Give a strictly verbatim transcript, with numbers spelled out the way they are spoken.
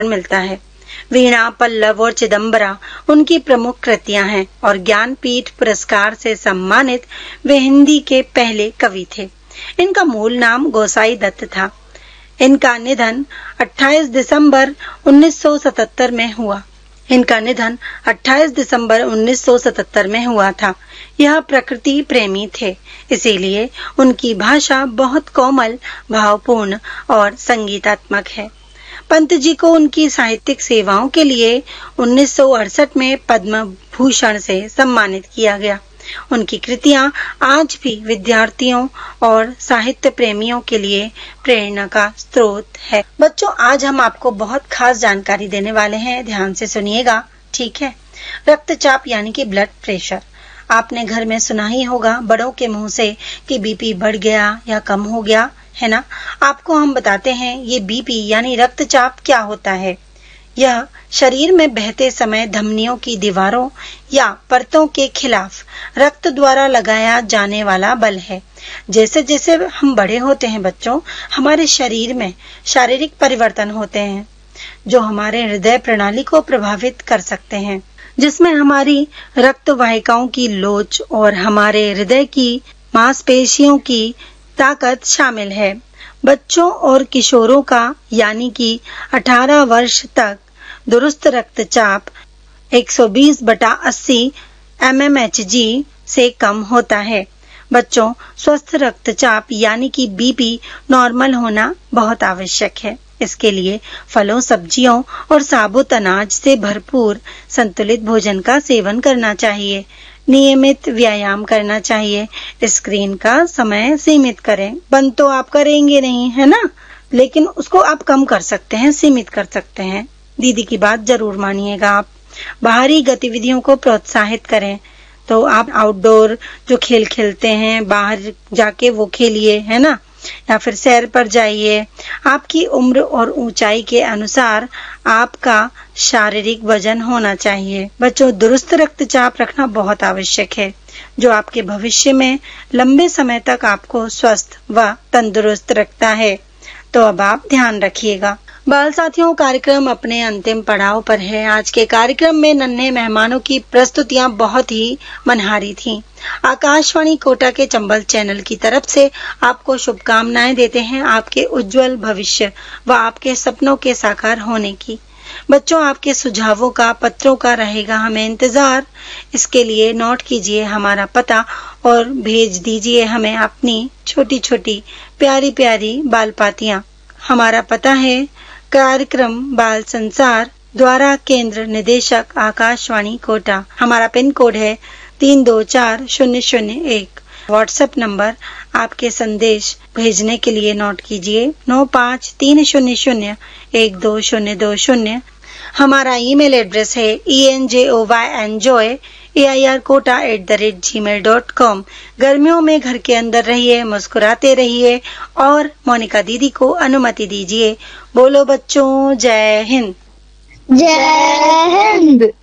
मिलता है। वीणा, पल्लव और चिदम्बरा उनकी प्रमुख कृतियां हैं और ज्ञानपीठ पुरस्कार से सम्मानित वे हिंदी के पहले कवि थे। इनका मूल नाम गोसाई दत्त था। इनका निधन अट्ठाईस दिसंबर उन्नीस सौ सतहत्तर में हुआ। इनका निधन अट्ठाईस दिसंबर उन्नीस सौ सतहत्तर में हुआ था। यह प्रकृति प्रेमी थे, इसीलिए उनकी भाषा बहुत कोमल, भावपूर्ण और संगीतात्मक है। पंत जी को उनकी साहित्यिक सेवाओं के लिए उन्नीस सौ अड़सठ में पद्म भूषण से सम्मानित किया गया। उनकी कृतियां आज भी विद्यार्थियों और साहित्य प्रेमियों के लिए प्रेरणा का स्रोत है। बच्चों, आज हम आपको बहुत खास जानकारी देने वाले हैं, ध्यान से सुनिएगा, ठीक है। रक्तचाप यानी कि ब्लड प्रेशर। आपने घर में सुना ही होगा बड़ों के मुंह से कि बीपी बढ़ गया या कम हो गया, है ना। आपको हम बताते हैं ये बीपी यानी रक्तचाप क्या होता है। यह शरीर में बहते समय धमनियों की दीवारों या परतों के खिलाफ रक्त द्वारा लगाया जाने वाला बल है। जैसे जैसे हम बड़े होते हैं बच्चों, हमारे शरीर में शारीरिक परिवर्तन होते हैं जो हमारे हृदय प्रणाली को प्रभावित कर सकते हैं, जिसमें हमारी रक्त वाहिकाओं की लोच और हमारे हृदय की मांसपेशियों की ताकत शामिल है। बच्चों और किशोरों का यानी कि अठारह वर्ष तक दुरुस्त रक्तचाप एक सौ बीस बटा अस्सी एम एम एच जी से कम होता है। बच्चों, स्वस्थ रक्तचाप यानी कि बीपी नॉर्मल होना बहुत आवश्यक है। इसके लिए फलों, सब्जियों और साबुत अनाज से भरपूर संतुलित भोजन का सेवन करना चाहिए। नियमित व्यायाम करना चाहिए। स्क्रीन का समय सीमित करें। बंद तो आप करेंगे नहीं, है ना, लेकिन उसको आप कम कर सकते हैं, सीमित कर सकते हैं। दीदी की बात जरूर मानिएगा आप। बाहरी गतिविधियों को प्रोत्साहित करें। तो आप आउटडोर जो खेल खेलते हैं, बाहर जाके वो खेलिए, है ना, या फिर सैर पर जाइए। आपकी उम्र और ऊंचाई के अनुसार आपका शारीरिक वजन होना चाहिए। बच्चों, दुरुस्त रक्तचाप रखना बहुत आवश्यक है, जो आपके भविष्य में लंबे समय तक आपको स्वस्थ व तंदुरुस्त रखता है। तो अब आप ध्यान रखिएगा। बाल साथियों, कार्यक्रम अपने अंतिम पड़ाव पर है। आज के कार्यक्रम में नन्हे मेहमानों की प्रस्तुतियां बहुत ही मनहारी थीं। आकाशवाणी कोटा के चंबल चैनल की तरफ से आपको शुभकामनाएं देते हैं आपके उज्जवल भविष्य व आपके सपनों के साकार होने की। बच्चों, आपके सुझावों का, पत्रों का रहेगा हमें इंतजार। इसके लिए नोट कीजिए हमारा पता और भेज दीजिए हमें अपनी छोटी छोटी प्यारी प्यारी बाल पातियां। हमारा पता है कार्यक्रम बाल संसार, द्वारा केंद्र निदेशक आकाशवाणी कोटा। हमारा पिन कोड है तीन दो चार शून्य शून्य एक। व्हाट्सएप नंबर आपके संदेश भेजने के लिए नोट कीजिए नौ पाँच तीन शून्य शून्य एक दो शून्य दो शून्य। हमारा ईमेल एड्रेस है E N J O Y enjoy A I R Kota at the rate ji mail dot com. गर्मियों में घर के अंदर रहिए, मुस्कुराते रहिए और मोनिका दीदी को अनुमति दीजिए। बोलो बच्चों, जय हिंद। जय हिंद।